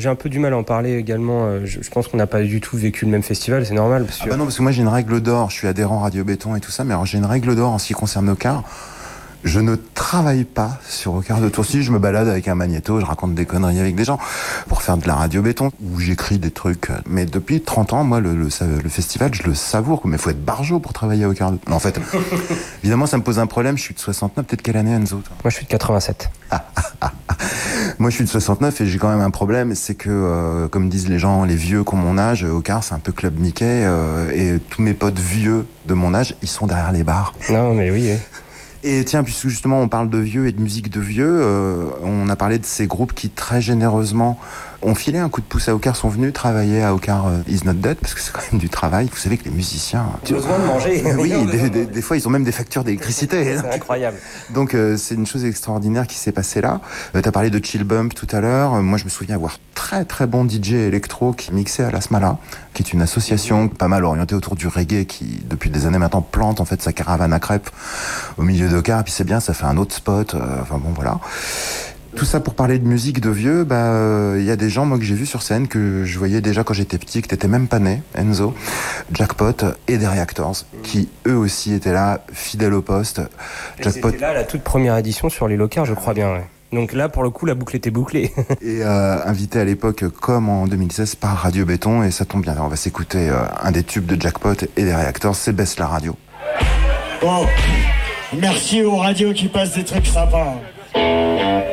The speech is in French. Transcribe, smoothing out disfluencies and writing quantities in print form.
j'ai un peu du mal à en parler également. Je pense qu'on n'a pas du tout vécu le même festival, c'est normal. Parce que... non, parce que moi j'ai une règle d'or, je suis adhérent Radio Béton et tout ça, mais alors j'ai une règle d'or en ce qui concerne Ocar. Je ne travaille pas sur Ocar de Tours. Si je me balade avec un magnéto, je raconte des conneries avec des gens pour faire de la radio béton, où j'écris des trucs. Mais depuis 30 ans, moi, le festival, je le savoure. Mais il faut être barjot pour travailler à Ocar. En fait, évidemment, ça me pose un problème. Je suis de 69. Peut-être quelle année, Enzo, toi ? Moi, je suis de 87. Moi, je suis de 69 et j'ai quand même un problème. C'est que, comme disent les gens, les vieux qui ont mon âge, Ocar, c'est un peu Club Mickey. Et tous mes potes vieux de mon âge, ils sont derrière les bars. Non, mais oui. Et tiens, puisque justement on parle de vieux et de musique de vieux, on a parlé de ces groupes qui très généreusement ont filé un coup de pouce à Ocar, sont venus travailler à Ocar Is Not Dead, parce que c'est quand même du travail. Vous savez que les musiciens... Ils ont besoin de manger. Oui, des fois ils ont même des factures d'électricité. C'est incroyable. Donc c'est une chose extraordinaire qui s'est passée là. T'as parlé de Chill Bump tout à l'heure. Moi je me souviens avoir très très bon DJ électro qui mixait à La Smala, qui est une association pas mal orientée autour du reggae, qui depuis des années maintenant plante en fait sa caravane à crêpes au milieu d'Ocar, et puis c'est bien, ça fait un autre spot, enfin bon voilà. Tout ça pour parler de musique de vieux, y a des gens moi que j'ai vus sur scène que je voyais déjà quand j'étais petit, que t'étais même pas né, Enzo, Jackpot et des Reactors, qui eux aussi étaient là, fidèles au poste. Jackpot. C'était là la toute première édition sur les Locars, je crois bien, ouais. Donc là, pour le coup, la boucle était bouclée. Et invité à l'époque, comme en 2016, par Radio Béton, et ça tombe bien. On va s'écouter un des tubes de Jackpot et des Reactors, c'est Baisse la radio. Bon, merci aux radios qui passent des trucs sympas.